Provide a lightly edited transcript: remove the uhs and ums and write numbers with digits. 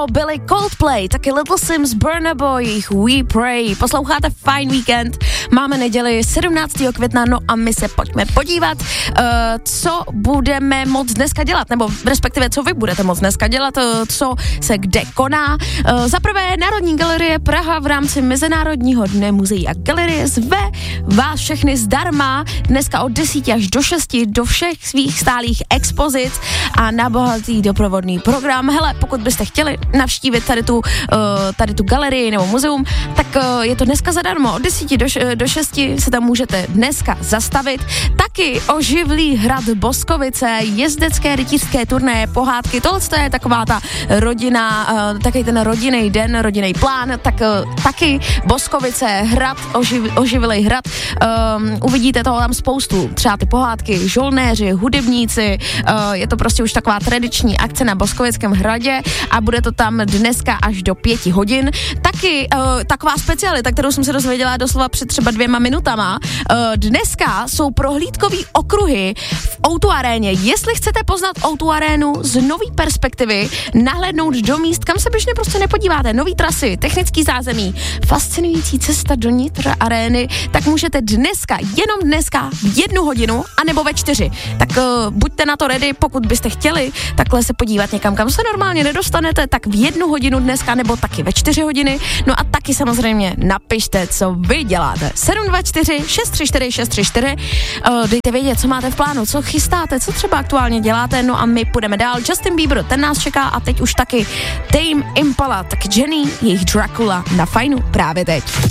to byli Coldplay, taky Little Sims, Burna Boy, jejich We Pray. Posloucháte Fine Weekend, máme neděli 17. května, no a my se pojďme podívat, co budeme moc dneska dělat, nebo respektive co vy budete moc dneska dělat, co se kde koná. Za prvé Národní galerie Praha v rámci Mezinárodního dne muzeí a galerie zve vás všechny zdarma dneska od 10 až do 6 do všech svých stálých expozic a na bohatý doprovodný program. Hele, pokud byste chtěli navštívit tady tu galerii nebo muzeum, tak je to dneska zadarmo. Od 10 do 6 se tam můžete dneska zastavit. Taky oživlý hrad Boskovice, jezdecké rytířské turné, pohádky, tohle je taková ta rodina, taky ten rodinný den, rodinný plán, tak taky Boskovice, hrad, oživlý hrad. Uvidíte toho tam spoustu, třeba ty pohádky, žolnéři, hudebníci, je to prostě už taková tradiční akce na Boskovickém hradě a bude to tam dneska až do 5 hodin. Taky taková specialita, kterou jsem se dozvěděla doslova před třeba 2 minutama. Dneska jsou prohlídkový okruhy v O2 aréně. Jestli chcete poznat O2 arénu z nový perspektivy, nahlédnout do míst, kam se běžně prostě nepodíváte, nový trasy, technický zázemí, fascinující cesta do nitra arény, tak můžete dneska, jenom dneska v 1 hodinu, anebo ve 4. Tak buďte na to ready, pokud byste chtěli takhle se podívat někam, kam se normálně nedostanete, tak v 1 hodinu dneska, nebo taky ve 4 hodiny. No a taky samozřejmě napište, co vy děláte. 724 634 634. Dejte vědět, co máte v plánu, co chystáte, co třeba aktuálně děláte, no a my půjdeme dál. Justin Bieber, ten nás čeká a teď už taky Tame Impala, tak Jenny, jejich Dracula na Fajnu právě teď.